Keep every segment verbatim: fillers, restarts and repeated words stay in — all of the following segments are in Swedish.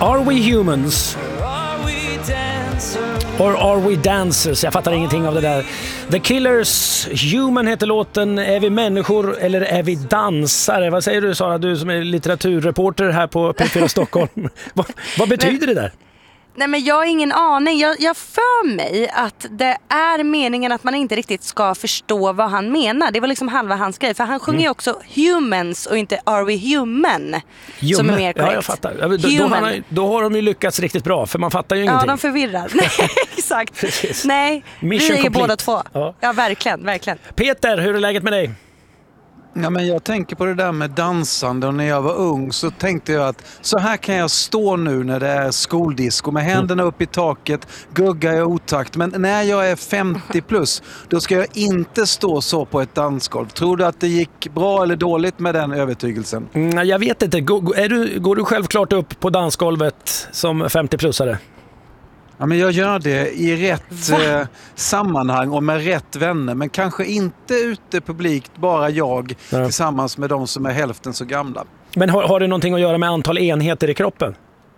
Are We Humans? Or Are We Dancers? Jag fattar ingenting av det där. The Killers, Human heter låten. Är vi människor eller är vi dansare? Vad säger du, Sara, du som är litteraturreporter här på P fyra Stockholm? vad, vad betyder det där? Nej, men jag har ingen aning. Jag, jag för mig att det är meningen att man inte riktigt ska förstå vad han menar. Det var liksom halva hans grej. För han sjunger ju mm. också humans och inte Are We Human? Human. Som är mer korrekt. Ja, jag fattar. Då, då, har de, då har de ju lyckats riktigt bra, för man fattar ju ingenting. Ja, de förvirrar. Nej, exakt. Precis. Nej, Mission vi är complete. båda två. Ja. ja, verkligen, verkligen. Peter, hur är läget med dig? Ja, men jag tänker på det där med dansande, och när jag var ung så tänkte jag att så här kan jag stå nu när det är skoldisco med händerna upp i taket, gugga i otakt. Men när jag är femtio plus, då ska jag inte stå så på ett dansgolv. Tror du att det gick bra eller dåligt med den övertygelsen? Mm, jag vet inte. Går, är du, går du självklart upp på dansgolvet som femtio-plussare? Ja, men jag gör det i rätt eh, sammanhang och med rätt vänner. Men kanske inte ute publikt, bara jag ja. tillsammans med de som är hälften så gamla. Men har, har det någonting att göra med antal enheter i kroppen?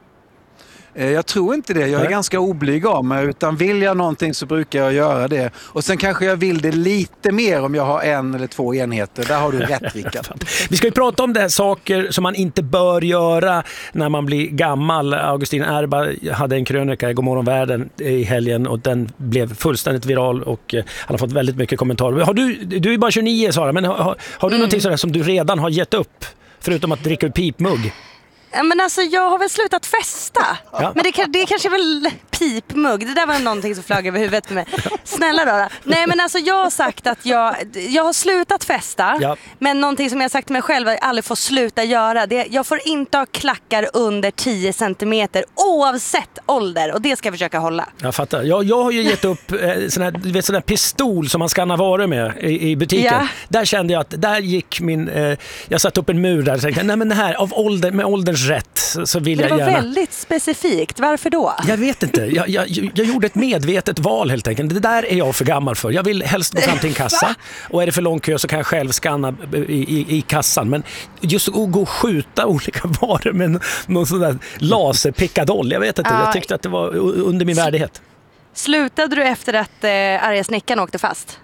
Eh, jag tror inte det. Jag är Nej. ganska oblyg av mig. Utan vill jag någonting så brukar jag göra det. Och sen kanske jag vill det lite mer om jag har en eller två enheter. Där har du rätt, Rickard. Vi ska ju prata om det här, saker som man inte bör göra när man blir gammal. Augustin Erba hade en krönika i Godmorgon Världen i helgen och den blev fullständigt viral och han har fått väldigt mycket kommentarer. Har du, du är bara tjugonio, Sara, men har, har, har du mm. någonting sådär som du redan har gett upp förutom att dricka ur pipmugg? Men alltså, jag har väl slutat festa. Ja. Men det, det kanske är väl pipmugg. Det där var någonting som flög över huvudet för mig. Snälla då. Nej, men alltså, jag har sagt att jag, jag har slutat festa. Ja. Men någonting som jag har sagt till mig själv att jag aldrig får sluta göra. Det, jag får inte ha klackar under tio centimeter oavsett ålder. Och det ska jag försöka hålla. Jag fattar. Jag, jag har ju gett upp eh, sån här, du vet, sån här pistol som man skannar varor med i, i butiken. Ja. Där kände jag att där gick min... Eh, jag satt upp en mur där och tänkte, nej men det här av ålder, med ålderns rätt så vill jag gärna... Det var väldigt specifikt. Varför då? Jag vet inte. Jag, jag, jag gjorde ett medvetet val helt enkelt. Det där är jag för gammal för. Jag vill helst gå fram till en kassa och är det för lång kö så kan jag själv skanna i, i, i kassan. Men just att gå och skjuta olika varor med någon sån där laserpickadoll, jag vet inte. Jag tyckte att det var under min värdighet. Slutade du efter att eh, arga snickaren åkte fast?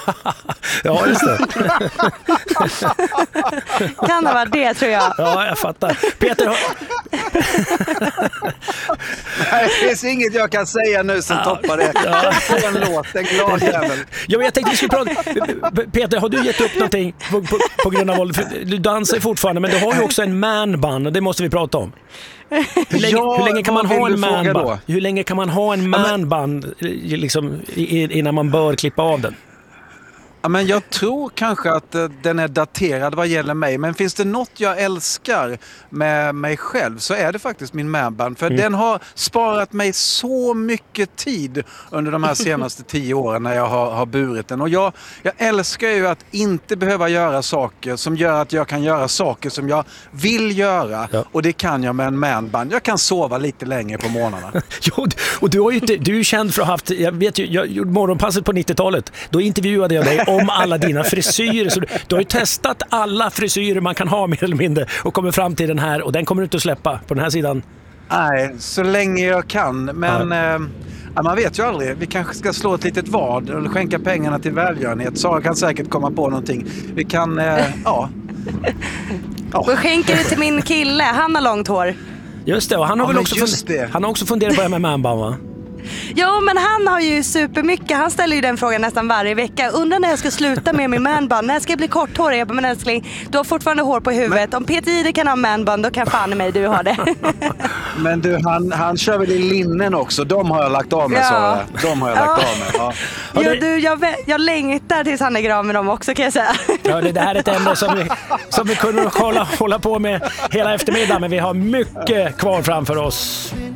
Ja, just det. Kan det vara det, tror jag. Ja, jag fattar. Peter... Har... Nej, det finns inget jag kan säga nu som ja. toppar det. Ja. På en låt, en glad jävel. Ja, men jag tänkte vi skulle prata... Peter, har du gett upp någonting på, på, på grund av våld? Du dansar fortfarande, men du har ju också en manband och det måste vi prata om. Hur länge, ja, hur länge kan man ha en manband? Hur länge kan man ha en manband liksom, innan man bör klippa av den? Ja, men jag tror kanske att uh, den är daterad vad gäller mig. Men finns det något jag älskar med mig själv så är det faktiskt min manband. För mm. den har sparat mig så mycket tid under de här senaste tio åren när jag har, har burit den. Och jag, jag älskar ju att inte behöva göra saker som gör att jag kan göra saker som jag vill göra. Ja. Och det kan jag med en manband. Jag kan sova lite längre på morgnarna. Jo, och du, har ju inte, du är ju känd för att ha haft, jag vet ju, jag gjorde morgonpasset på nittiotalet. Då intervjuade jag dig om alla dina frisyrer. Så du, du har ju testat alla frisyrer man kan ha mer eller mindre och kommer fram till den här och den kommer du inte att släppa på den här sidan. Nej, så länge jag kan. Men ja. eh, man vet ju aldrig. Vi kanske ska slå ett litet vad eller skänka pengarna till välgörenhet. Sara kan säkert komma på någonting. Vi kan, eh, ja. ja. Vi skänker det till min kille. Han har långt hår. Just det, och han har ja, väl också, fund- han har också funderat på det med manband, va? Ja, men han har ju supermycket. Han ställer ju den frågan nästan varje vecka. Undrar när jag ska sluta med min manband. När ska jag bli korthårig? Jag bara, men älskling, du har fortfarande hår på huvudet. Men... om Peter Jihde kan ha manband, då kan fan i mig du ha det. Men du, han, han kör väl i linnen också. De har jag lagt av med, ja. så De har jag lagt ja. av med. Ja. Ja, du, jag, jag längtar tills han är grav med dem också, kan jag säga. Ja, det här är ett ämne som vi, som vi kunde hålla, hålla på med hela eftermiddagen. Men vi har mycket kvar framför oss.